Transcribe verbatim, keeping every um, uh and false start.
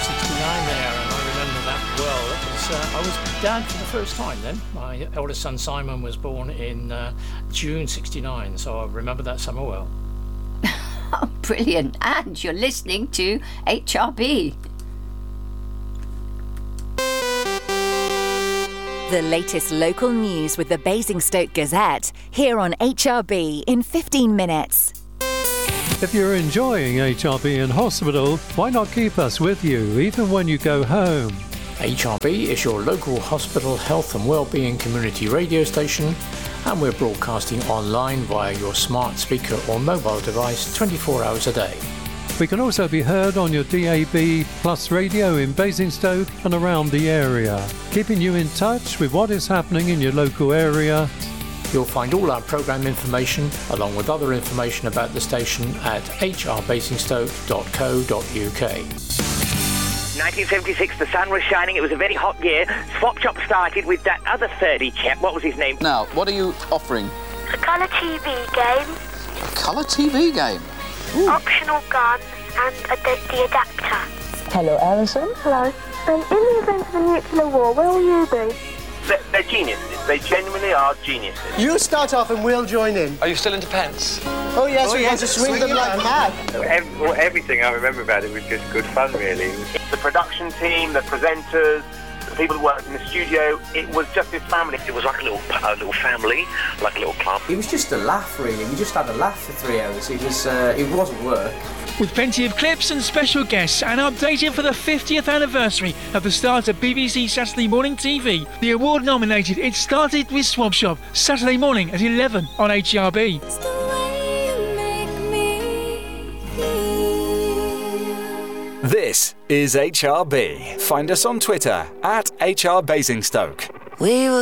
sixty-nine there, and I remember that well. It was, uh, I was dad for the first time then. My eldest son Simon was born in uh, June sixty-nine, so I remember that summer well. Oh, brilliant. And you're listening to H R B. The latest local news with the Basingstoke Gazette, here on H R B in fifteen minutes. If you're enjoying H R B in hospital, why not keep us with you even when you go home? H R B is your local hospital health and wellbeing community radio station, and we're broadcasting online via your smart speaker or mobile device twenty-four hours a day. We can also be heard on your D A B Plus radio in Basingstoke and around the area, keeping you in touch with what is happening in your local area. You'll find all our programme information, along with other information about the station, at h r basingstoke dot co dot u k. nineteen seventy-six, the sun was shining, it was a very hot year. Swap Shop started with that other thirty chap. What was his name? Now, what are you offering? A colour T V game. A colour T V game? Ooh. Optional gun and a, the, the adapter. Hello, Alison. Hello. Um, in the event of a nuclear war, where will you be? They're, they're geniuses. They genuinely are geniuses. You start off and we'll join in. Are you still into pence? Oh, yes, oh, we yes, want to swing them like mad. Every, well, everything I remember about it was just good fun, really. The production team, the presenters, the people who worked in the studio, it was just this family. It was like a little, a little family, like a little club. It was just a laugh, really. We just had a laugh for three hours. It was, uh, it wasn't work. With plenty of clips and special guests, and updated for the fiftieth anniversary of the start of B B C Saturday Morning T V, the award-nominated It Started with Swap Shop, Saturday morning at eleven on H R B. This is H R B. Find us on Twitter at H R Basingstoke. We were